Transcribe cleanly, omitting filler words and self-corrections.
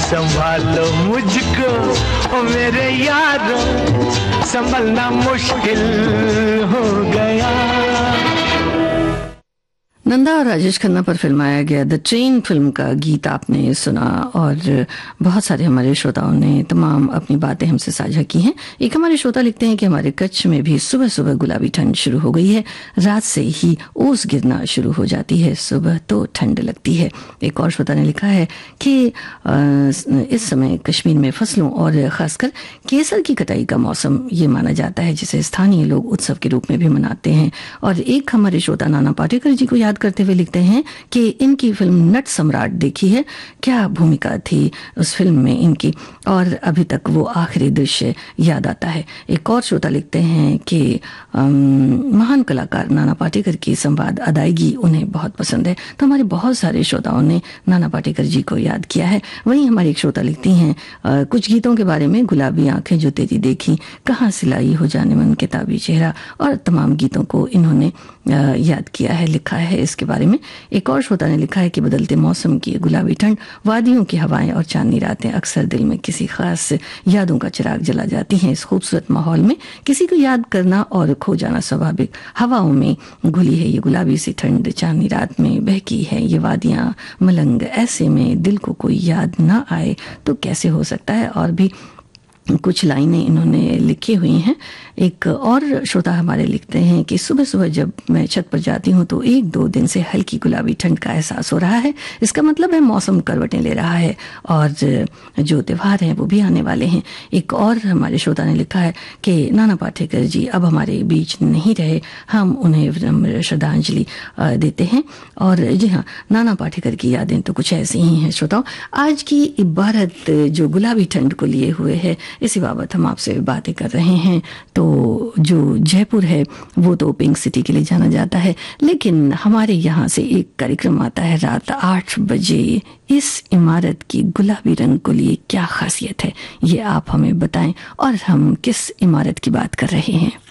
संभालो मुझको ओ मेरे यारों, संभलना मुश्किल हो गया। नंदा और राजेश खन्ना पर फिल्माया गया द ट्रेन फिल्म का गीत आपने सुना और बहुत सारे हमारे श्रोताओं ने तमाम अपनी बातें हमसे साझा की हैं। एक हमारे श्रोता लिखते हैं कि हमारे कच्छ में भी सुबह सुबह गुलाबी ठंड शुरू हो गई है, रात से ही ओस गिरना शुरू हो जाती है, सुबह तो ठंड लगती है। एक और श्रोता ने लिखा है कि इस समय कश्मीर में फसलों और खासकर केसर की कटाई का मौसम ये माना जाता है, जिसे स्थानीय लोग उत्सव के रूप में भी मनाते हैं। और एक हमारे श्रोता नाना पाटेकर जी को याद करते हुए लिखते हैं कि इनकी फिल्म नट सम्राट देखी है, क्या भूमिका थी उस फिल्म में इनकी, और अभी तक वो आखिरी दृश्य याद आता है। एक और श्रोता लिखते हैं कि महान कलाकार नाना पाटेकर की संवाद अदायगी उन्हें बहुत पसंद है। तो हमारे बहुत सारे श्रोताओं ने नाना पाटेकर जी को याद किया है। वहीं हमारी एक श्रोता लिखती हैं कुछ गीतों के बारे में, गुलाबी आंखें जो तेरी देखी, कहाँ सिलाई हो जाने मन किताबी चेहरा, और तमाम गीतों को इन्होंने याद किया है, लिखा है इसके बारे में। एक और श्रोता ने लिखा है कि बदलते मौसम की गुलाबी ठंड, वादियों की हवाएं और चांदनी रातें अक्सर दिल में किसी खास यादों का चिराग जला जाती हैं। इस खूबसूरत माहौल में किसी को याद करना और खो जाना स्वाभाविक, हवाओं में घुली है ये गुलाबी सी ठंड, चांदनी रात में बहकी है ये वादियां मलंग, ऐसे में दिल को कोई याद ना आए तो कैसे हो सकता है। और भी कुछ लाइनें इन्होंने लिखी हुई हैं। एक और श्रोता हमारे लिखते हैं कि सुबह सुबह जब मैं छत पर जाती हूँ तो 1-2 दिन से हल्की गुलाबी ठंड का एहसास हो रहा है। इसका मतलब है मौसम करवटें ले रहा है और जो त्योहार हैं वो भी आने वाले हैं। एक और हमारे श्रोता ने लिखा है कि नाना पाटेकर जी अब हमारे बीच नहीं रहे, हम उन्हें विनम्र श्रद्धांजलि देते हैं। और जी हाँ, नाना पाटेकर की यादें तो कुछ ऐसी ही हैं। श्रोताओं, आज की इबारत जो गुलाबी ठंड को लिए हुए है, इसी बाबत हम आपसे बातें कर रहे हैं। तो जो जयपुर है वो तो पिंक सिटी के लिए जाना जाता है, लेकिन हमारे यहाँ से एक कार्यक्रम आता है रात 8 बजे। इस इमारत की गुलाबी रंग को लिए क्या खासियत है, ये आप हमें बताएं और हम किस इमारत की बात कर रहे हैं।